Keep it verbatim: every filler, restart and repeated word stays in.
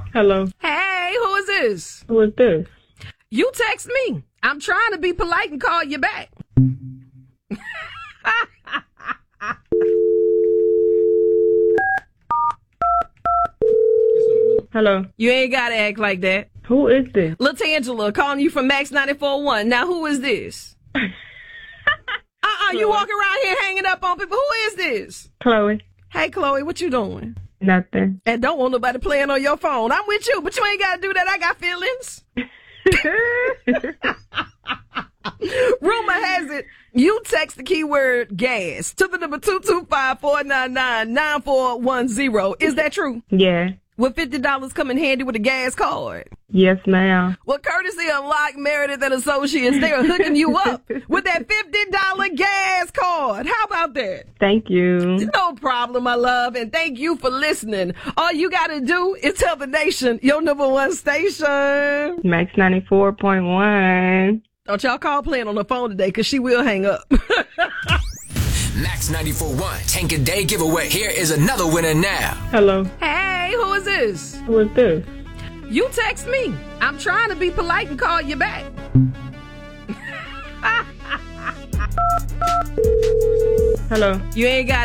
Hello. Hey, who is this? Who is this? You text me. I'm trying to be polite and call you back. Hello. You ain't gotta act like that. Who is this? LaTangela calling you from Max ninety-four point one. Now, who is this? uh-uh, you walk around here hanging up on people. Who is this? Chloe. Hey, Chloe, what you doing? Nothing. And don't want nobody playing on your phone. I'm with you, but you ain't gotta do that. I got feelings. Rumor has it, you text the keyword gas to the number two two five, four nine nine, nine four one zero. Is that true? Yeah. Will fifty dollars come in handy with a gas card? Yes, ma'am. Well, courtesy of Locke, Meredith, and Associates, they are hooking you up with that fifty dollars gas card. How about that? Thank you. No problem, my love, and thank you for listening. All you got to do is tell the nation your number one station. Max ninety-four point one. Don't y'all call playing on the phone today, because she will hang up. Max ninety-four point one Tank a Day giveaway. Here is another winner now. Hello. Hey, who is this? Who is this? You text me. I'm trying to be polite and call you back. Hello. You ain't got